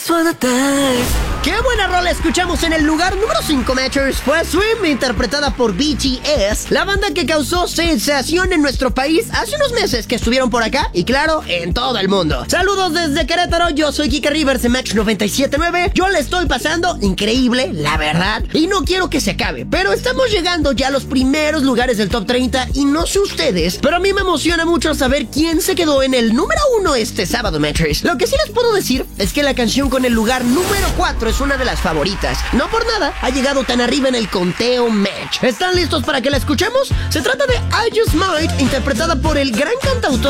just wanna dance. ¡Qué buena rola escuchamos en el lugar número 5, Matchers! Fue Swim, interpretada por BTS, la banda que causó sensación en nuestro país hace unos meses que estuvieron por acá y, claro, en todo el mundo. Saludos desde Querétaro, yo soy Kike Rivers de Match 97.9. Yo le estoy pasando increíble, la verdad, y no quiero que se acabe, pero estamos llegando ya a los primeros lugares del Top 30 y no sé ustedes, pero a mí me emociona mucho saber quién se quedó en el número 1 este sábado, Matchers. Lo que sí les puedo decir es que la canción con el lugar número 4 es una de las favoritas. No por nada ha llegado tan arriba en el conteo Match. ¿Están listos para que la escuchemos? Se trata de I Just Might, interpretada por el gran cantautor